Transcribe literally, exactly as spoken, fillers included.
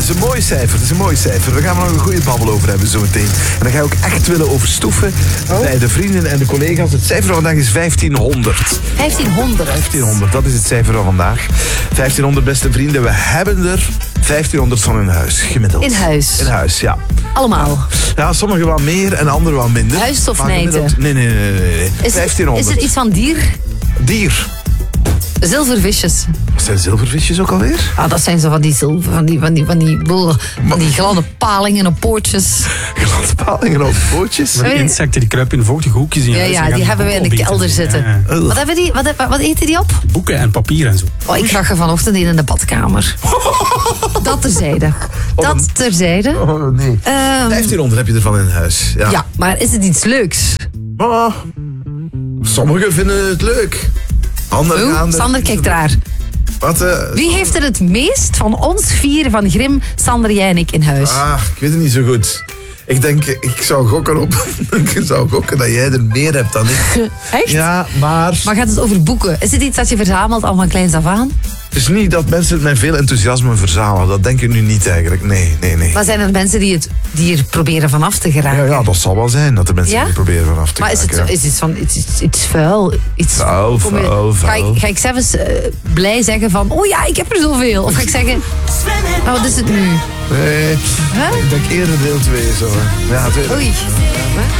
een mooi cijfer, dat is een mooi cijfer. Daar gaan we nog een goede babbel over hebben zo meteen. En dan ga je ook echt willen overstoeven oh. bij de vrienden en de collega's. Het cijfer van vandaag is vijftienhonderd. vijftienhonderd? vijftienhonderd, dat is het cijfer van vandaag. vijftienhonderd beste vrienden, we hebben er vijftienhonderd van in huis, gemiddeld. In huis? In huis, ja. Allemaal? Ja, sommigen wat meer en anderen wat minder. Huis of nee? Nee, nee, nee. nee, nee. Is vijftienhonderd. Er, is er iets van dier? Dier. Zilvervisjes. Wat zijn zilvervisjes ook alweer? Ah, dat zijn zo van die zilver, van die, van die, van die, van die gladde palingen op poortjes. Gladde palingen op pootjes? Die insecten die kruipen in vochtige hoekjes in Ja, huis. ja, die hebben we in de kelder zitten. Ja, ja. Wat, hebben die, wat, wat eten die op? Boeken en papier en zo. Oh, ik zag er vanochtend in in de badkamer. Dat terzijde. Dat terzijde. Oh, nee. Um, vijftienhonderd heb je ervan in huis. Ja, ja, maar is het iets leuks? Oh, sommigen vinden het leuk. Anderen gaan er... Sander kijkt raar. Wat, uh, Wie heeft er het meest van ons vier van Grim, Sander, jij en ik in huis? Ah, ik weet het niet zo goed. Ik denk, ik zou gokken op. Ik zou gokken dat jij er meer hebt dan ik. Echt? Ja, maar... Maar gaat het over boeken? Is het iets dat je verzamelt al van kleins af aan? Het is niet dat mensen het met veel enthousiasme verzamelen. Dat denk ik nu niet eigenlijk. Nee, nee, nee. Maar zijn er mensen die, het, die er proberen vanaf te geraken? Ja, ja, dat zal wel zijn dat er mensen ja? die proberen vanaf te maar geraken. Maar is het, is het van, iets, iets, iets vuil? Iets, vuil, vuil, vuil. Ga ik, ga ik zelfs uh, blij zeggen van, oh ja, ik heb er zoveel? Of ga ik zeggen, maar wat is het nu? Nee, huh? Ik denk eerder deel twee zo. Ja, tweede. Oei. Huh?